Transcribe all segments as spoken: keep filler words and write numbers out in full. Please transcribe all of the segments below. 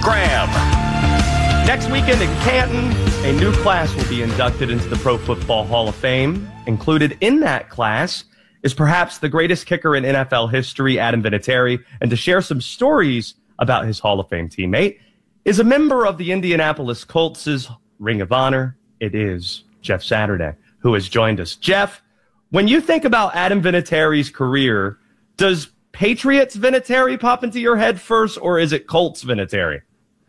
Graham. Next weekend in Canton, a new class will be inducted into the Pro Football Hall of Fame. Included in that class is perhaps the greatest kicker in N F L history, Adam Vinatieri, and to share some stories about his Hall of Fame teammate is a member of the Indianapolis Colts' Ring of Honor. It is Jeff Saturday, who has joined us. Jeff, when you think about Adam Vinatieri's career, does Patriots Vinatieri pop into your head first, or is it Colts Vinatieri?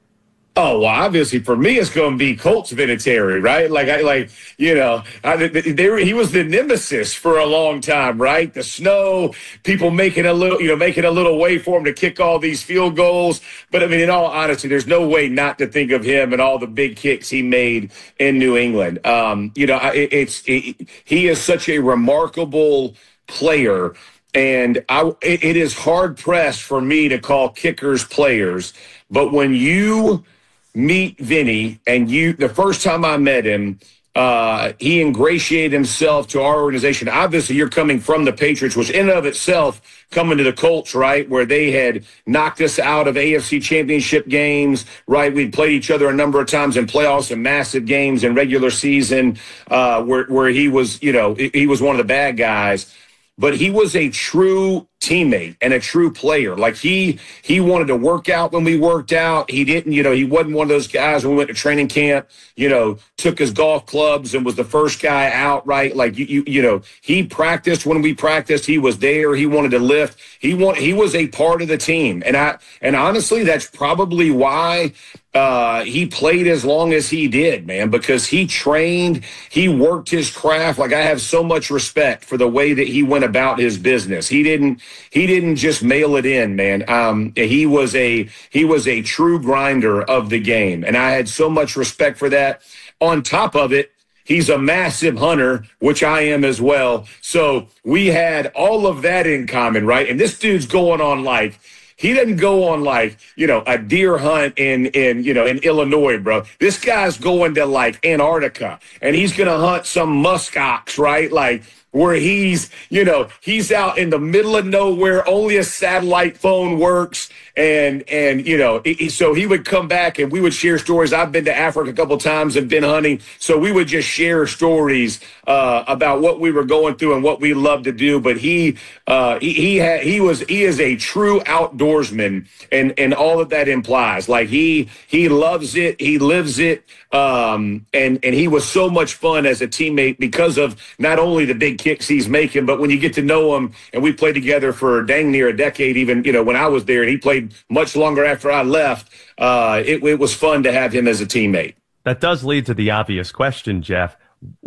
Oh, well, obviously for me, it's going to be Colts Vinatieri, right? Like, I like, you know, I, they, they were, he was the nemesis for a long time, right? The snow, people making a little, you know, making a little way for him to kick all these field goals. But I mean, in all honesty, there's no way not to think of him and all the big kicks he made in New England. Um, you know, it, it's it, he is such a remarkable player. And I, it, it is hard pressed for me to call kickers players. But when you meet Vinny, and you, the first time I met him, uh, he ingratiated himself to our organization. Obviously, you're coming from the Patriots, which in and of itself, coming to the Colts, right, where they had knocked us out of A F C championship games, right? We'd played each other a number of times in playoffs and massive games in regular season, uh, where, where he was, you know, he was one of the bad guys. But he was a true teammate and a true player. Like he he wanted to work out when we worked out. He didn't, you know, he wasn't one of those guys when we went to training camp, you know, took his golf clubs and was the first guy out, right? Like, you you, you know, he practiced when we practiced. He was there. He wanted to lift. He want, he was a part of the team. And I and honestly, that's probably why Uh, he played as long as he did, man, because he trained, he worked his craft. Like, I have so much respect for the way that he went about his business. He didn't, he didn't just mail it in, man. Um, he was a, he was a true grinder of the game. And I had so much respect for that. On top of it, he's a massive hunter, which I am as well. So we had all of that in common, right? And this dude's going on like, he doesn't go on like, you know, a deer hunt in, in, you know, in Illinois, bro. This guy's going to like Antarctica and he's going to hunt some musk ox, right? Like where he's, you know, he's out in the middle of nowhere, only a satellite phone works. And, and you know, he, so he would come back and we would share stories. I've been to Africa a couple of times and been hunting. So we would just share stories uh, about what we were going through and what we loved to do. But he, uh, he, he had, he was, he is a true outdoorsman, and, and all that that implies. Like he, he loves it. He lives it. Um, and, and he was so much fun as a teammate because of not only the big kicks he's making, but when you get to know him, and we played together for dang near a decade, even, you know, when I was there, and he played much longer after I left, uh, it, it was fun to have him as a teammate. That does lead to the obvious question, Jeff.